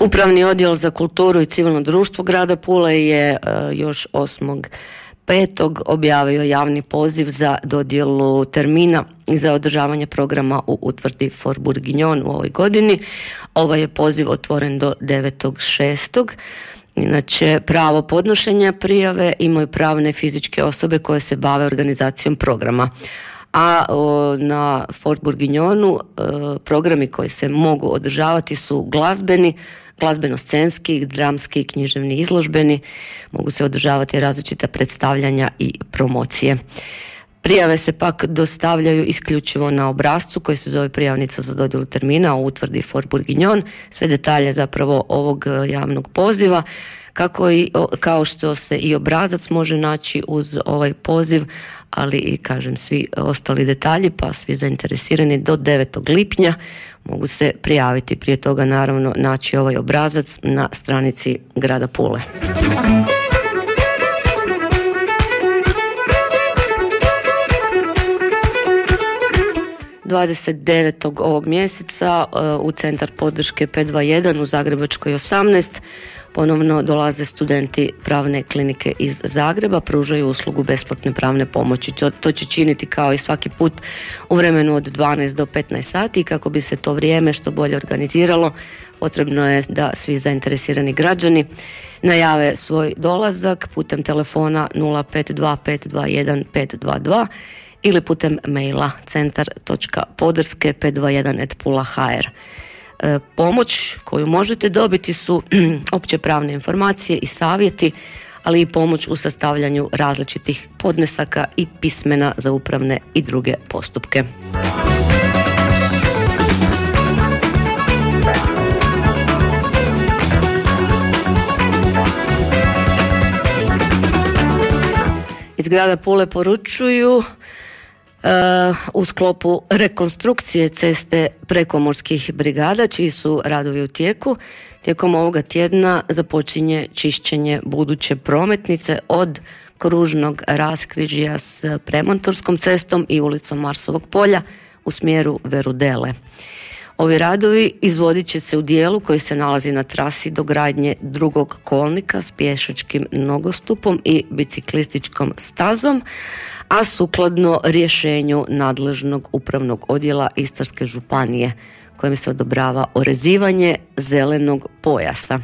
Upravni odjel za kulturu i civilno društvo grada Pule je još 8.5. objavio javni poziv za dodjelu termina za održavanje programa u utvrdi For Bourguignon u ovoj godini. Ovaj je poziv otvoren do 9.6. Inače, pravo podnošenja prijave imaju pravne fizičke osobe koje se bave organizacijom programa. A na Fort Bourguignonu programi koji se mogu održavati su glazbeni, glazbeno-scenski, dramski i književni izložbeni. Mogu se održavati različita predstavljanja i promocije. Prijave se pak dostavljaju isključivo na obrascu koji se zove prijavnica za dodjelu termina u utvrdi Fort Bourguignon. Sve detalje zapravo ovog javnog poziva, kao što se i obrazac može naći uz ovaj poziv, ali i kažem svi ostali detalji, pa svi zainteresirani do 9. lipnja mogu se prijaviti. Prije toga naravno naći ovaj obrazac na stranici grada Pule. ...29. ovog mjeseca u centar podrške 521 u Zagrebačkoj 18 ponovno dolaze studenti pravne klinike iz Zagreba, pružaju uslugu besplatne pravne pomoći. To će činiti kao i svaki put u vremenu od 12 do 15 sati i kako bi se to vrijeme što bolje organiziralo, potrebno je da svi zainteresirani građani najave svoj dolazak putem telefona 052-521-522 ili putem maila centar.podrske521@pula.hr. Pomoć koju možete dobiti su opće pravne informacije i savjeti, ali i pomoć u sastavljanju različitih podnesaka i pismena za upravne i druge postupke. Iz grada Pule poručuju u sklopu rekonstrukcije ceste prekomorskih brigada, čiji su radovi u tijeku. Tijekom ovoga tjedna započinje čišćenje buduće prometnice od kružnog raskrižja s Premontorskom cestom i ulicom Marsovog polja u smjeru Verudele. Ovi radovi izvodit će se u dijelu koji se nalazi na trasi dogradnje drugog kolnika s pješačkim nogostupom i biciklističkom stazom, a sukladno rješenju nadležnog upravnog odjela Istarske županije kojim se odobrava orezivanje zelenog pojasa.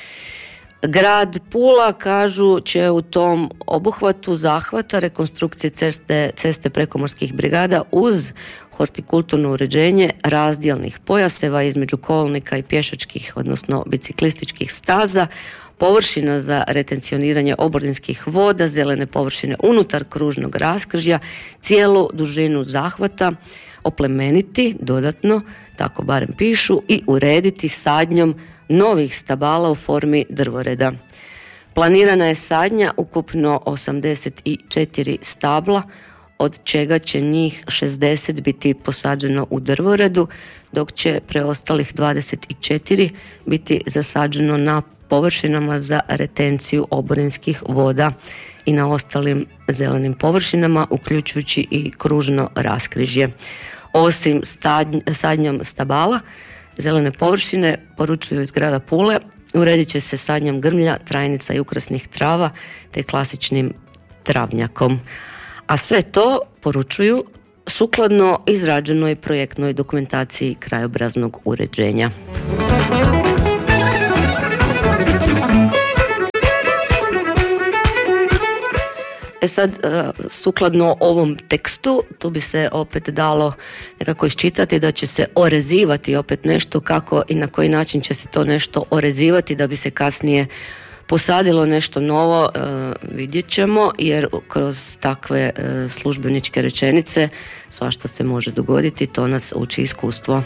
Grad Pula, kažu, će u tom obuhvatu zahvata rekonstrukcije ceste prekomorskih brigada uz hortikulturno uređenje razdjelnih pojaseva između kolnika i pješačkih, odnosno biciklističkih staza, površina za retencioniranje oborinskih voda, zelene površine unutar kružnog raskrižja, cijelu dužinu zahvata oplemeniti dodatno, tako barem pišu, i urediti sadnjom novih stabala u formi drvoreda. Planirana je sadnja ukupno 84 stabla, od čega će njih 60 biti posađeno u drvoredu, dok će preostalih 24 biti zasađeno na površinama za retenciju oborinskih voda i na ostalim zelenim površinama, uključujući i kružno raskrižje. Osim sadnjom stabala, zelene površine, poručuju iz grada Pule, uredit će se sadnjom grmlja, trajnica i ukrasnih trava te klasičnim travnjakom. A sve to, poručuju, sukladno izrađenoj projektnoj dokumentaciji krajobraznog uređenja. Sad, sukladno ovom tekstu, tu bi se opet dalo nekako iščitati da će se orezivati opet nešto, kako i na koji način će se to nešto orezivati da bi se kasnije posadilo nešto novo, vidjet ćemo, jer kroz takve službeničke rečenice svašta se može dogoditi, to nas uči iskustvo.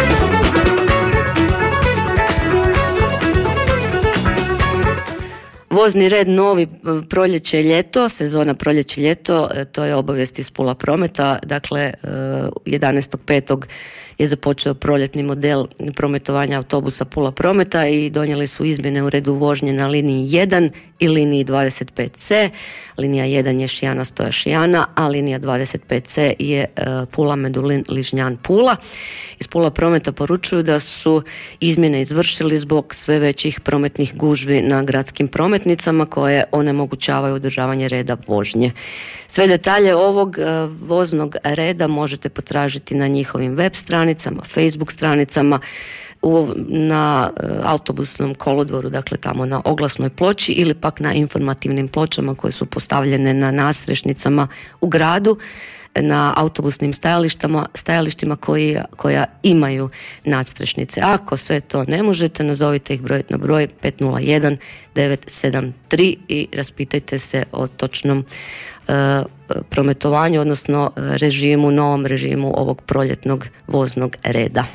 Vozni red novi proljeće-ljeto, sezona proljeće-ljeto, to je obavijest iz Pula Prometa. Dakle, 11.5. je započeo proljetni model prometovanja autobusa Pula Prometa i donijeli su izmjene u redu vožnje na liniji 1 i liniji 25C. Linija 1 je Šijana Stoja Šijana, a linija 25C je Pula Medulin Ližnjan Pula. Iz Pula Prometa poručuju da su izmjene izvršili zbog sve većih prometnih gužvi na gradskim prometnicama koje onemogućavaju održavanje reda vožnje. Sve detalje ovog voznog reda možete potražiti na njihovim web stranicama, Facebook stranicama, na autobusnom kolodvoru, dakle tamo na oglasnoj ploči ili pak na informativnim pločama koje su postavljene na nadstrešnicama u gradu, na autobusnim stajalištima koja imaju nadstrešnice. Ako sve to ne možete, nazovite ih na broj 501 973 i raspitajte se o točnom prometovanju, odnosno novom režimu ovog proljetnog voznog reda.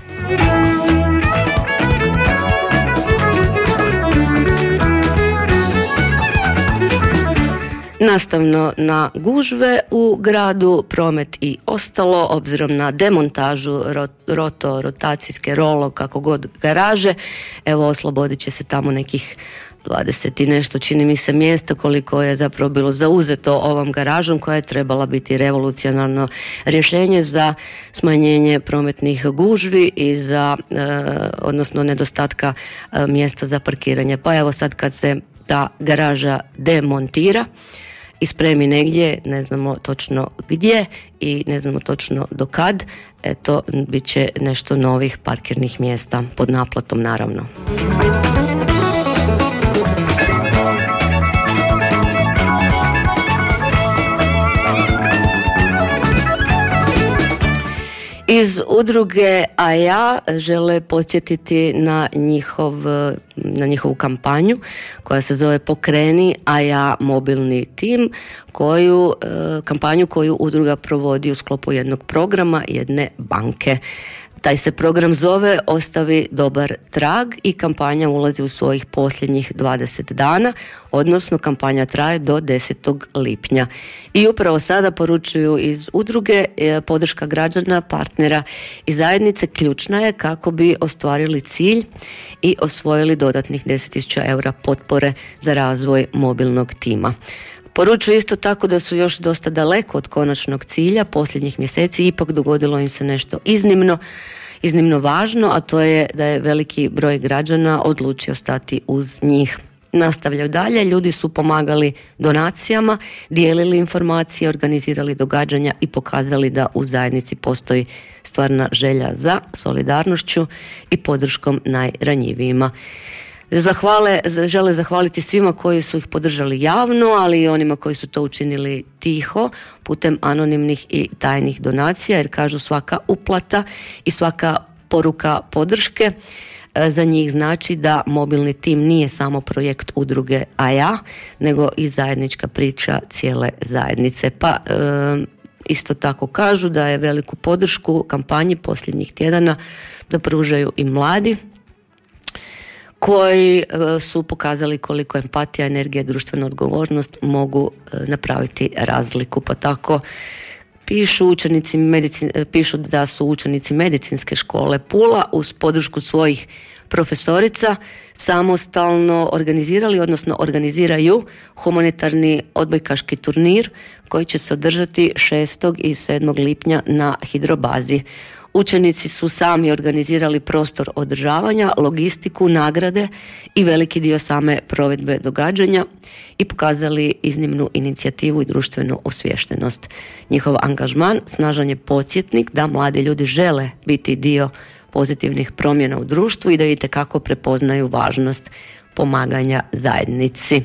Nastavno na gužve u gradu, promet i ostalo, obzirom na demontažu rotacijske rolo, kako god garaže, evo oslobodit će se tamo nekih 20 i nešto, čini mi se, mjesta koliko je zapravo bilo zauzeto ovom garažom koja je trebala biti revolucionarno rješenje za smanjenje prometnih gužvi i za, odnosno nedostatka mjesta za parkiranje. Pa evo sad kad se ta garaža demontira i spremi negdje, ne znamo točno gdje i ne znamo točno do kad, eto, bit će nešto novih parkirnih mjesta pod naplatom, naravno. Iz udruge AJA žele podsjetiti na njihovu kampanju koja se zove Pokreni AJA mobilni tim, kampanju koju udruga provodi u sklopu jednog programa jedne banke. Taj se program zove Ostavi dobar trag i kampanja ulazi u svojih posljednjih 20 dana, odnosno kampanja traje do 10. lipnja. I upravo sada poručuju iz udruge podrška građana, partnera i zajednice ključna je kako bi ostvarili cilj i osvojili dodatnih 10.000 eura potpore za razvoj mobilnog tima. Poručuju isto tako da su još dosta daleko od konačnog cilja posljednjih mjeseci, ipak dogodilo im se nešto iznimno važno, a to je da je veliki broj građana odlučio stati uz njih. Nastavljaju dalje, ljudi su pomagali donacijama, dijelili informacije, organizirali događanja i pokazali da u zajednici postoji stvarna želja za solidarnošću i podrškom najranjivijima. Žele zahvaliti svima koji su ih podržali javno, ali i onima koji su to učinili tiho putem anonimnih i tajnih donacija, jer kažu svaka uplata i svaka poruka podrške za njih znači da mobilni tim nije samo projekt udruge AJA, nego i zajednička priča cijele zajednice. Pa isto tako kažu da je veliku podršku kampanji posljednjih tjedana da pružaju i mladi, koji su pokazali koliko empatija, energija i društvena odgovornost mogu napraviti razliku. Pa tako pišu da su učenici medicinske škole Pula uz podršku svojih profesorica samostalno organiziraju humanitarni odbojkaški turnir koji će se održati 6. i 7. lipnja na Hidrobazi. Učenici su sami organizirali prostor održavanja, logistiku, nagrade i veliki dio same provedbe događanja i pokazali iznimnu inicijativu i društvenu osviještenost. Njihov angažman snažan je podsjetnik da mladi ljudi žele biti dio pozitivnih promjena u društvu i da itekako prepoznaju važnost pomaganja zajednici.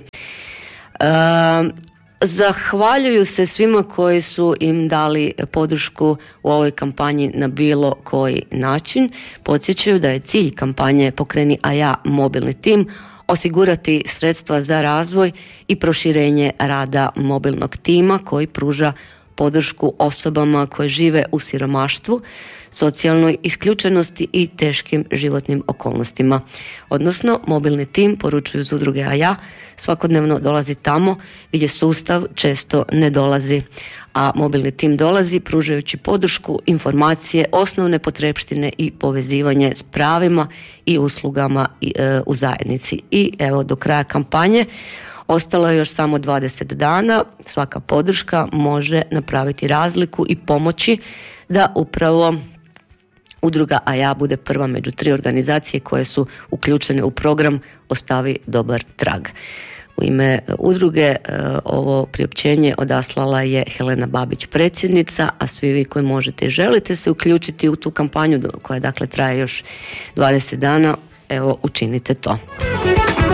Zahvaljuju se svima koji su im dali podršku u ovoj kampanji na bilo koji način. Podsjećaju da je cilj kampanje Pokreni AJA mobilni tim osigurati sredstva za razvoj i proširenje rada mobilnog tima koji pruža podršku osobama koje žive u siromaštvu socijalnoj isključenosti i teškim životnim okolnostima. Odnosno, mobilni tim, poručuju iz udruge AJA, svakodnevno dolazi tamo gdje sustav često ne dolazi, a mobilni tim dolazi pružajući podršku, informacije, osnovne potrepštine i povezivanje s pravima i uslugama u zajednici. I evo, do kraja kampanje ostalo je još samo 20 dana. Svaka podrška može napraviti razliku i pomoći da upravo udruga AJA bude prva među 3 organizacije koje su uključene u program Ostavi dobar trag. U ime udruge ovo priopćenje odaslala je Helena Babić, predsjednica, a svi vi koji možete i želite se uključiti u tu kampanju koja dakle traje još 20 dana, evo učinite to.